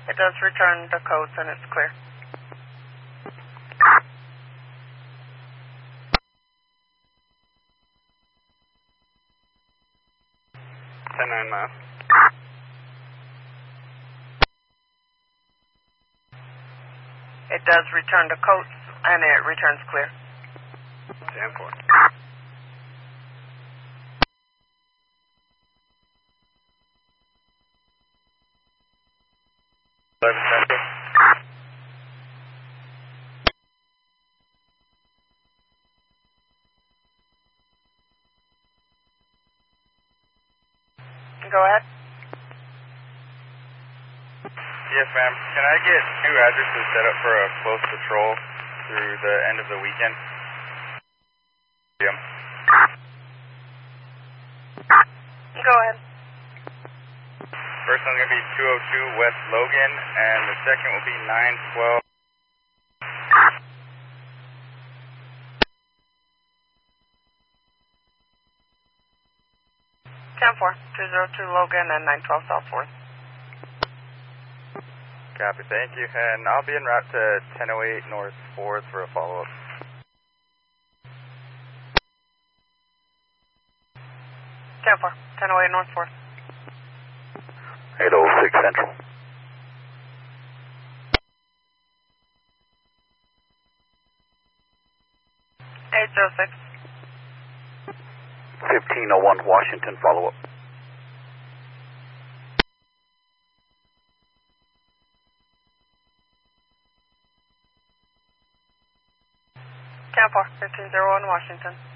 It does return the codes and it's clear. 10-9 miles. It does return the codes and it returns clear. 10-4. Go ahead. Yes, ma'am. Can I get new addresses set up for a close patrol through the end of the weekend? Yeah. Go ahead. First one's going to be 202 West Logan, and the second will be 912. 10-4, 202 Logan and 912 South 4th. Copy, thank you. And I'll be en route to 1008 North 4th for a follow-up. 10-4, 1008 North 4th. 806 Central. 806. 1501 Washington, follow-up. Camp 4, 1501 Washington.